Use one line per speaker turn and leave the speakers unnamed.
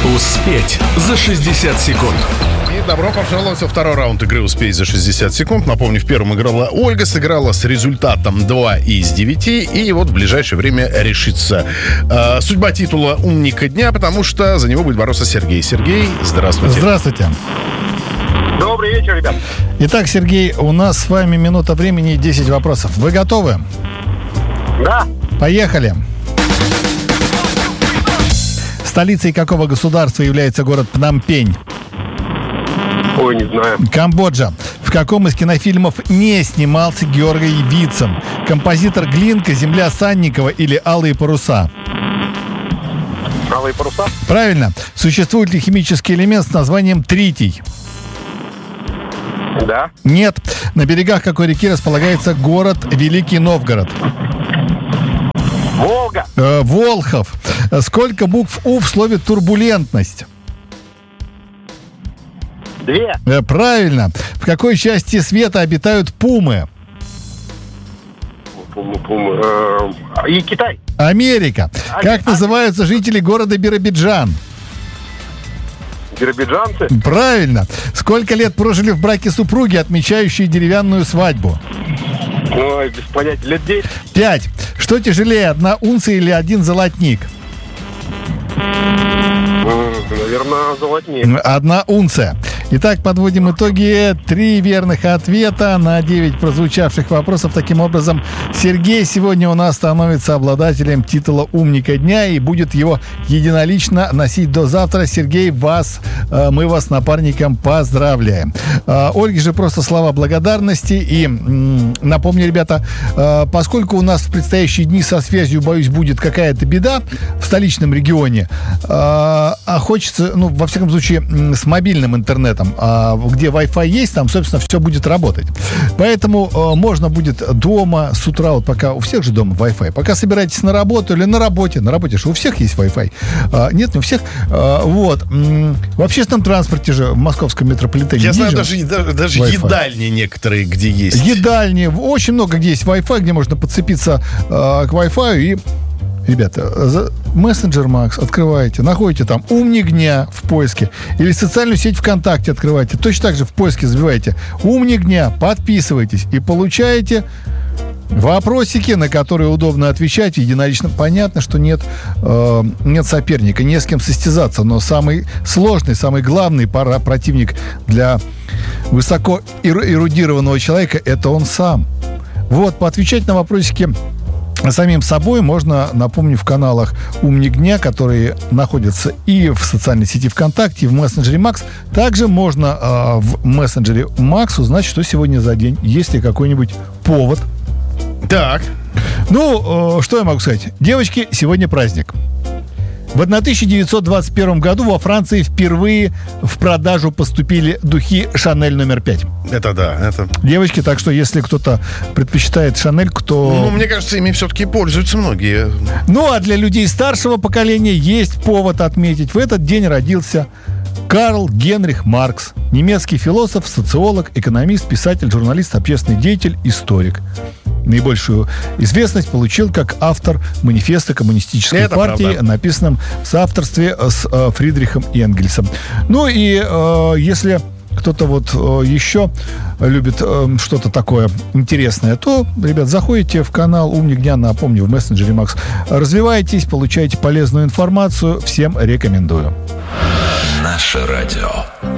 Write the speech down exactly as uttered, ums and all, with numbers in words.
Успеть за шестьдесят секунд.
И добро пожаловать во второй раунд игры «Успеть за шестьдесят секунд». Напомню, в первом играла Ольга, сыграла с результатом два из девяти. И вот в ближайшее время решится э, судьба титула «Умника дня», потому что за него будет бороться Сергей. Сергей, здравствуйте.
Здравствуйте.
Добрый вечер, ребят.
Итак, Сергей, у нас с вами минута времени, десять вопросов. Вы готовы?
Да.
Поехали. Столицей какого государства является город Пномпень?
Ой, не знаю.
Камбоджа. В каком из кинофильмов не снимался Георгий Вицин? Композитор Глинка, Земля Санникова или Алые паруса?
Алые паруса?
Правильно. Существует ли химический элемент с названием тритий?
Да.
Нет. На берегах какой реки располагается город Великий Новгород?
Волга.
Э, Волхов. Сколько букв У в слове турбулентность?
Две.
Э, правильно. В какой части света обитают пумы?
Пумы, пумы. Э, И Китай.
Америка.
А-
Как
а-
называются жители города Биробиджан?
Биробиджанцы.
Правильно. Сколько лет прожили в браке супруги, отмечающие деревянную свадьбу?
Ой, без понятия. Лет десять.
Пять. Что тяжелее, одна унция или один золотник?
М, Наверное, золотник.
Одна унция. Итак, подводим итоги. Три верных ответа на девять прозвучавших вопросов. Таким образом, Сергей сегодня у нас становится обладателем титула «Умника дня» и будет его единолично носить до завтра. Сергей, вас, э, мы вас с напарником поздравляем. Э, Ольге же просто слова благодарности. И м, напомню, ребята, э, поскольку у нас в предстоящие дни со связью, боюсь, будет какая-то беда в столичном регионе, э, а хочется, ну, во всяком случае, м, с мобильным интернетом, а, где Wi-Fi есть, там, собственно, все будет работать. Поэтому э, можно будет дома с утра, вот пока у всех же дома Wi-Fi, пока собираетесь на работу или на работе, на работе же у всех есть Wi-Fi. А, нет, не у всех. А, вот. М- в общественном транспорте же, в московском метрополитене.
Я знаю,
же
даже, даже, даже
Wi-Fi.
едальни некоторые, где есть.
Едальни. Очень много где есть Wi-Fi, где можно подцепиться э, к Wi-Fi и... Ребята, за мессенджер Макс открываете, находите там «Умник дня» в поиске или социальную сеть ВКонтакте открываете. Точно так же в поиске забиваете «Умник дня», подписывайтесь и получаете вопросики, на которые удобно отвечать единолично. Понятно, что нет, э, нет соперника, не с кем состязаться, но самый сложный, самый главный пара противник для высоко эрудированного человека – это он сам. Вот, поотвечать на вопросики самим собой можно, напомню, в каналах «Умник дня», которые находятся и в социальной сети ВКонтакте, и в мессенджере Макс. Также можно э, в мессенджере Макс узнать, что сегодня за день, есть ли какой-нибудь повод.
Так.
Ну, э, что я могу сказать? Девочки, сегодня праздник. В тысяча девятьсот двадцать первом году во Франции впервые в продажу поступили духи «Шанель номер пять».
Это да, это...
Девочки, так что если кто-то предпочитает «Шанель», кто...
Ну, мне кажется, ими все-таки пользуются многие.
Ну, а для людей старшего поколения есть повод отметить. В этот день родился Карл Генрих Маркс, немецкий философ, социолог, экономист, писатель, журналист, общественный деятель, историк. Наибольшую известность получил как автор манифеста коммунистической
Это
партии,
правда.
написанном в соавторстве с э, Фридрихом Энгельсом. Ну и э, если кто-то вот э, еще любит э, что-то такое интересное, то, ребят, заходите в канал «Умник дня», напомню, в мессенджере Макс. Развивайтесь, получайте полезную информацию. Всем рекомендую.
Наше радио.